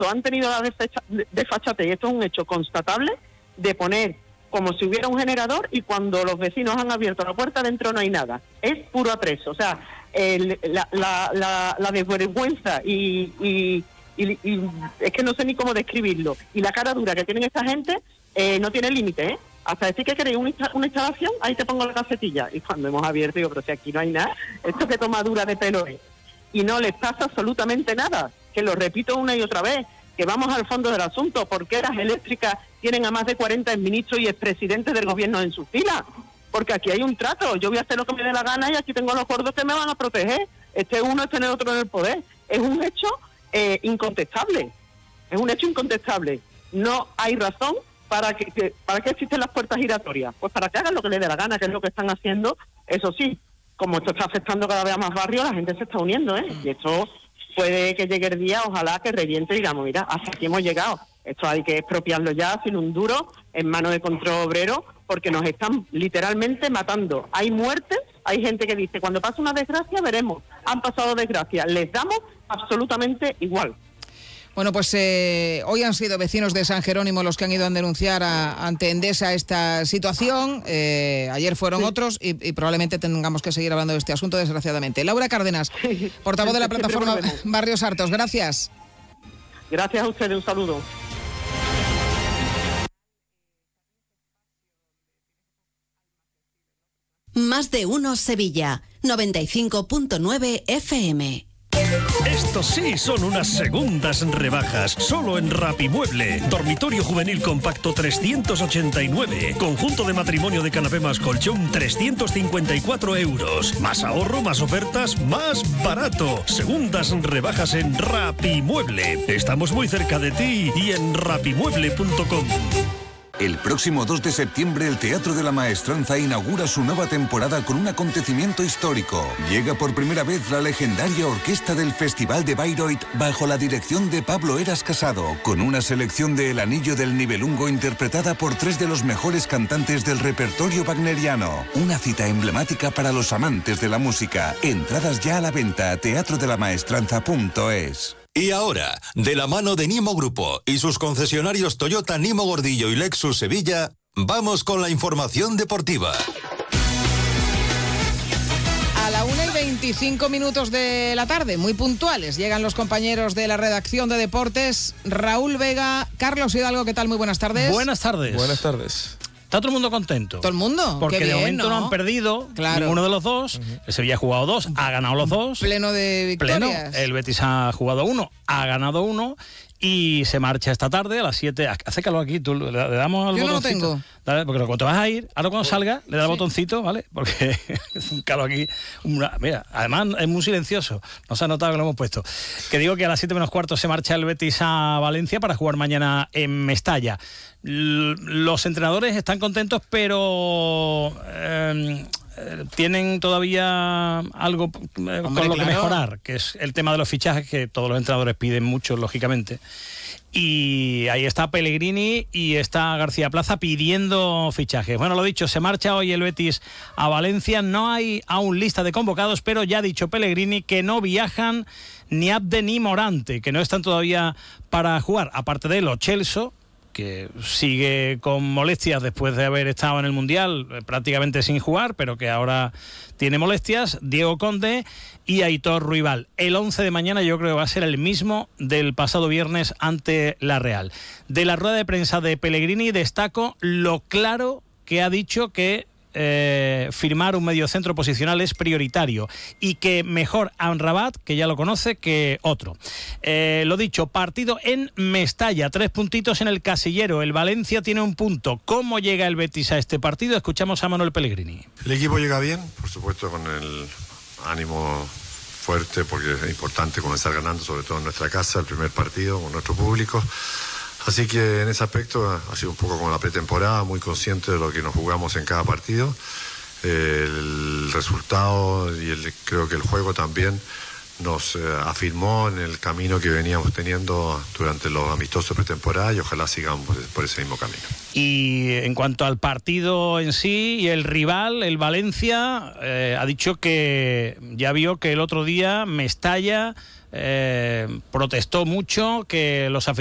han tenido la desfachatez, y esto es un hecho constatable, de poner como si hubiera un generador y cuando los vecinos han abierto la puerta dentro no hay nada. Es puro atrezo. O sea, la desvergüenza y es que no sé ni cómo describirlo. Y la cara dura que tienen esta gente no tiene límite, ¿eh? Hasta decir que queréis una instalación, ahí te pongo la casetilla. Y cuando hemos abierto, digo, pero si aquí no hay nada, esto que tomadura de pelo es. Y no les pasa absolutamente nada. Que lo repito una y otra vez, que vamos al fondo del asunto. ¿Por qué las eléctricas tienen a más de 40 ministros y expresidentes del gobierno en sus filas? Porque aquí hay un trato. Yo voy a hacer lo que me dé la gana y aquí tengo los gordos que me van a proteger. Este uno, este otro en el poder. Es un hecho incontestable. Es un hecho incontestable. No hay razón para que existen las puertas giratorias. Pues para que hagan lo que les dé la gana, que es lo que están haciendo. Eso sí, como esto está afectando cada vez a más barrios, la gente se está uniendo, ¿eh? Y esto puede que llegue el día, ojalá que reviente y digamos, mira, hasta aquí hemos llegado. Esto hay que expropiarlo ya sin un duro, en manos de control obrero, porque nos están literalmente matando. Hay muertes, hay gente que dice, cuando pase una desgracia veremos. Han pasado desgracias, les damos absolutamente igual. Bueno, pues hoy han sido vecinos de San Jerónimo los que han ido a denunciar ante Endesa esta situación. Ayer fueron otros y probablemente tengamos que seguir hablando de este asunto, desgraciadamente. Laura Cárdenas, portavoz de la plataforma Barrios Hartos. Gracias. Gracias a ustedes, un saludo. Más de uno Sevilla, 95.9 FM. Estos sí son unas segundas rebajas, solo en Rapimueble. Dormitorio juvenil compacto 389. Conjunto de matrimonio de canapé más colchón 354 euros. Más ahorro, más ofertas, más barato. Segundas rebajas en Rapimueble. Estamos muy cerca de ti y en rapimueble.com. El próximo 2 de septiembre el Teatro de la Maestranza inaugura su nueva temporada con un acontecimiento histórico. Llega por primera vez la legendaria orquesta del Festival de Bayreuth bajo la dirección de Pablo Eras Casado, con una selección de El Anillo del Nibelungo interpretada por 3 de los mejores cantantes del repertorio wagneriano. Una cita emblemática para los amantes de la música. Entradas ya a la venta a teatrodela.maestranza.es. Y ahora, de la mano de Nimo Grupo y sus concesionarios Toyota Nimo Gordillo y Lexus Sevilla, vamos con la información deportiva. A la 1:25 de la tarde, muy puntuales, llegan los compañeros de la redacción de deportes, Raúl Vega, Carlos Hidalgo, ¿qué tal? Muy buenas tardes. Buenas tardes. Buenas tardes. Está todo el mundo contento. ¿Todo el mundo? Porque Qué de bien, momento no han perdido ninguno de los dos. El Sevilla ha jugado 2, ha ganado los 2. Pleno de victorias. El Betis ha jugado 1, ha ganado 1. Y se marcha esta tarde a las 7. Hace calor aquí, tú le damos al botoncito. Yo no lo tengo. Dale, porque cuando te vas a ir, ahora cuando salga, le das el botoncito, ¿vale? Porque es un calor aquí. Mira, además es muy silencioso. No se ha notado que lo hemos puesto. Que digo que a las 7:15 se marcha el Betis a Valencia para jugar mañana en Mestalla. Los entrenadores están contentos, pero tienen todavía algo con lo que mejorar, que es el tema de los fichajes, que todos los entrenadores piden mucho, lógicamente. Y ahí está Pellegrini y está García Plaza pidiendo fichajes. Bueno, lo dicho, se marcha hoy el Betis a Valencia. No hay aún lista de convocados, pero ya ha dicho Pellegrini que no viajan ni Abde ni Morante, que no están todavía para jugar. Aparte de Lo Celso, que sigue con molestias después de haber estado en el Mundial prácticamente sin jugar, pero que ahora tiene molestias, Diego Conde y Aitor Ruibal. El 11 de mañana yo creo que va a ser el mismo del pasado viernes ante la Real. De la rueda de prensa de Pellegrini destaco lo claro que ha dicho que firmar un mediocentro posicional es prioritario y que mejor Amrabat, que ya lo conoce, que otro. Lo dicho, partido en Mestalla, 3 puntitos en el casillero. El Valencia tiene 1 punto. ¿Cómo llega el Betis a este partido? Escuchamos a Manuel Pellegrini. El equipo llega bien, por supuesto, con el ánimo fuerte, porque es importante comenzar ganando, sobre todo en nuestra casa, el primer partido con nuestro público. Así que en ese aspecto ha sido un poco como la pretemporada, muy consciente de lo que nos jugamos en cada partido. El resultado y creo que el juego también nos afirmó en el camino que veníamos teniendo durante los amistosos pretemporada y ojalá sigamos por ese mismo camino. Y en cuanto al partido en sí y el rival, el Valencia, ha dicho que ya vio que el otro día Mestalla protestó mucho, que los aficionados